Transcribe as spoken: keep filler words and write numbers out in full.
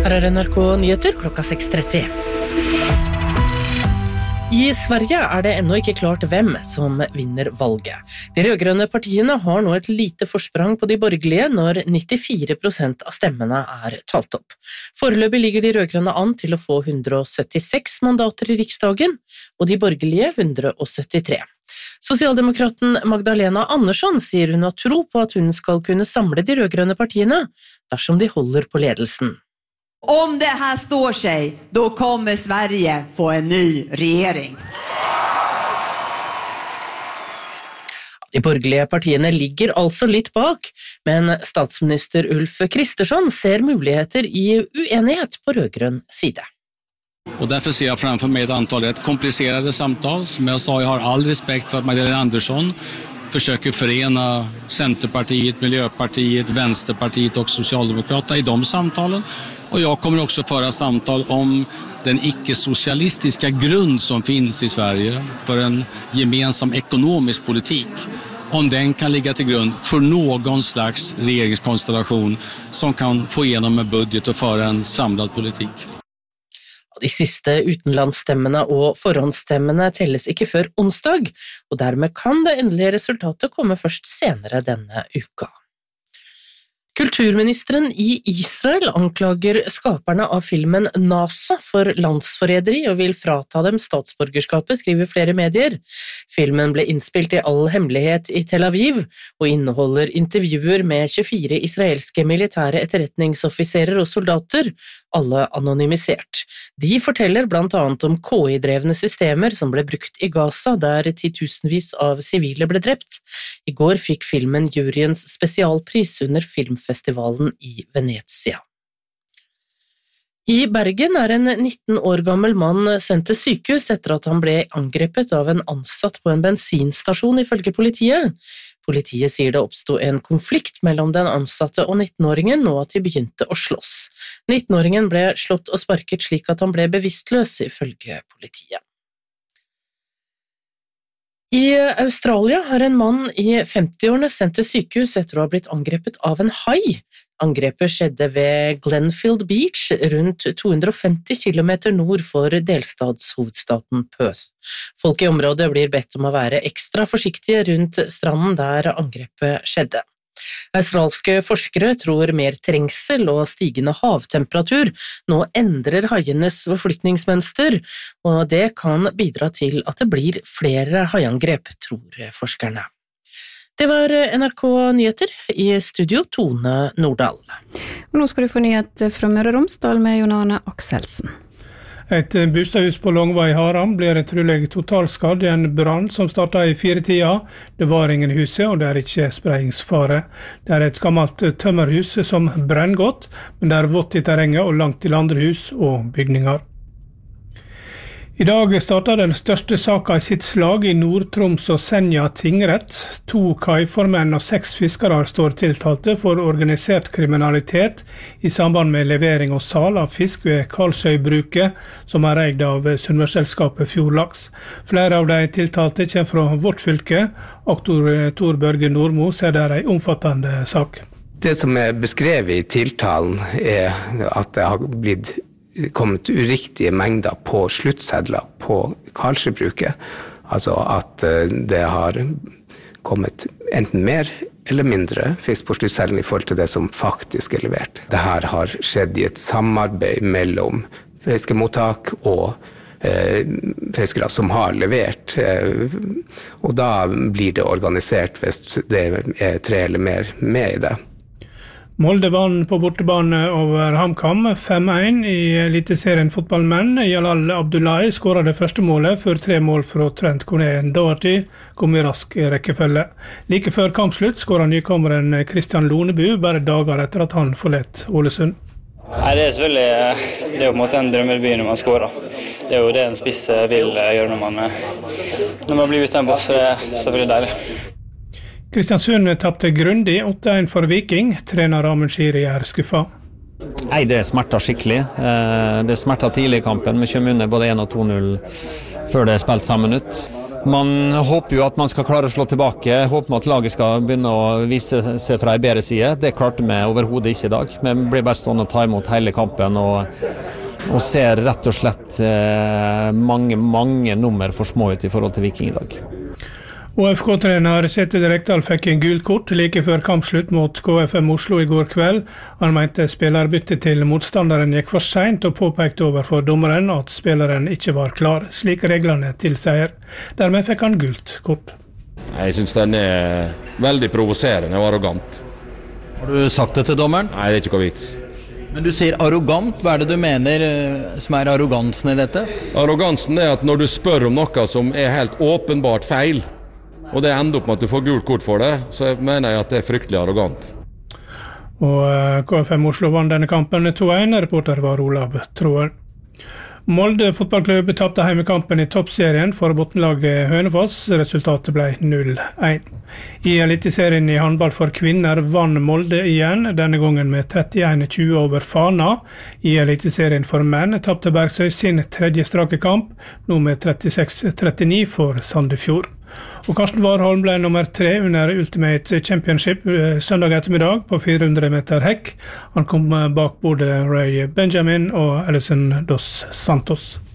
Her er N R K Nyheter klokka seks tretti. I Sverige er det ennå ikke klart hvem som vinner valget. De rødgrønne partiene har nå et lite forsprang på de borgerlige når nittifire prosent av stemmene er talt opp. Foreløpig ligger de rødgrønne an til å få hundre og syttiseks mandater i riksdagen, og de borgerlige hundre og syttitre. Sosialdemokraten Magdalena Andersson sier hun har tro på at hun skal kunne samle de rødgrønne partiene dersom de holder på ledelsen. Om det här står sig, då kommer Sverige få en ny regering. De borgerlige partiene ligger altså litt bak, men statsminister Ulf Kristersson ser muligheter i uenighet på rødgrønn side. Och därför ser jag framför mig ett antal rätt komplicerade samtal. Som jag sa, jag har all respekt för att Magdalena Andersson försöker förena Centerpartiet, Miljöpartiet, Vänsterpartiet och Socialdemokraterna i de samtalen. Och jag kommer också föra samtal om den icke-socialistiska grund som finns i Sverige för en gemensam ekonomisk politik. Om den kan ligga till grund för någon slags regeringskonstellation som kan få igenom en budget och föra en samlad politik. De siste utenlandsstemmene og forhåndsstemmene telles ikke før onsdag, og dermed kan det endelige resultatet komme først senere denne uka. Kulturministeren i Israel anklager skaperne av filmen NASA for landsforræderi og vil frata dem statsborgerskapet, skriver flere medier. Filmen ble innspilt i all hemmelighet i Tel Aviv og inneholder intervjuer med tjuefire israelske militære etterretningsoffiserer og soldater, alle anonymisert. De forteller blant annet om K I-drevne systemer som ble brukt i Gaza, der titusenvis av sivile ble drept. I går fikk filmen juryens spesialpris under filmfestivalen i Venezia. I Bergen er en nitten år gammel mann sendt til sykehus etter at han ble angrepet av en ansatt på en bensinstasjon ifølge politiet. Politiet sier det oppstod en konflikt mellom den ansatte og nittenåringen, og at de begynte å slåss. nittenåringen ble slått og sparket slik at han ble bevisstløs, ifølge politiet. I Australia har en mann i femtiårene sendt til sykehus etter å ha blitt angrepet av en hai. Angrepet skjedde ved Glenfield Beach, rundt to hundre og femti kilometer nord for delstatshovedstaden Perth. Folk i området blir bedt om å være ekstra forsiktige rundt stranden der angrepet skjedde. Australske forskere tror mer trengsel og stigende havtemperatur nå endrer haienes forflytningsmønster, og det kan bidra til at det blir flere haiangrep, tror forskerne. Det var N R K Nyheter, i studio Tone Nordahl. Og nå skal du få nyhet fra Møre og Romsdal med Jon Arne Akselsen. Et bostadhus på Longva i Haram blir trolig totalskadd i en brann som startet i fire-tida. Det var ingen i huset, og det er ikke spreiingsfare. Det er et gammelt tømmerhus som brenner godt, men det er vått i terrenget og langt til andre hus og bygninger. I dag startet den største saka i sitt slag i Nord-Troms og Senja tingrett. To kaiformenn og seks fiskere står tiltalte for organisert kriminalitet i samband med levering og sal av fisk ved Karlsøybruket, som er eid av Sunnmørsselskapet Fjordlaks. Flere av de tiltalte kommer fra vårt fylke. Aktor Tor Børge Nordmo sier det er en omfattende sak. Det som er beskrevet i tiltalen er at det har blitt kommet uriktige mengder på sluttsedler på Karlsøybruket. Altså at det har kommet enten mer eller mindre fisk på sluttsedlen i forhold til det som faktisk er levert. Dette har skjedd i et samarbeid mellom fiskemottak og eh, fiskere som har levert. Eh, og da blir det organisert hvis det er tre eller mer med i det. Molde vann på bortebane over HamKam fem en i eliteserien fotballmenn. Jalal Abdullahi skåret det første målet for tre mål fra Trent Cornelius Doherty, kom i rask rekkefølge. Like før kampslutt skåret nykommeren Christian Lonebu bare dager etter at han forlot Ålesund. Nei, det er selvfølgelig det er jo på en måte en drømmeby når man skårer. Det er jo det en spiss vil gjøre når man, når man blir utenpå, så det er selvfølgelig deilig. Kristiansund tappte grundig åtte en for Viking. Trener Amund Shiri er skuffa. Nei, det smerter skikkelig. Det smerter tidlig i kampen. Vi kommer under både en og to null før det er spilt fem minutter. Man håper jo at man skal klare å slå tilbake, håper at laget skal begynne å vise seg fra en bedre side. Det klarte vi overhodet ikke i dag. Vi blir bare stående og ta imot hele kampen og, og ser rett og slett eh, mange, mange nummer for små ut i forhold til Viking i dag. O F K-trener Kjetil Rekdal fikk en gult kort like før kampslutt mot K F M Oslo i går kveld. Han mente spillerbyttet til motstanderen gikk for sent og påpekte overfor dommeren at spilleren ikke var klar, slik reglene tilsier. Dermed fikk han gult kort. Jeg synes den er veldig provoserende og arrogant. Har du sagt det til dommeren? Nei, det er ikke noe vits. Men du sier arrogant, hva er det du mener som er arrogansen i dette? Arrogansen er at når du spør om noe som er helt åpenbart feil, og det ender opp med at du får gult kort for det, så mener jeg at det er fryktelig arrogant. Og K F M Oslo vann denne kampen to en, reporter var Olav Troen. Molde fotballklubb tapte heimekampen i toppserien for bottenlaget Hønefoss. Resultatet ble null en. I eliteserien i håndball for kvinner vann Molde igjen, denne gangen med trettien tjue over Fana. I eliteserien for menn tapte Bergsøy sin tredje strake kamp, nå med trettiseks trettini for Sandefjord. Og Karsten Warholm ble nummer tre under Ultimate Championship søndag ettermiddag på fire hundre meter hekk. Han kom bak både Ray Benjamin og Alison dos Santos.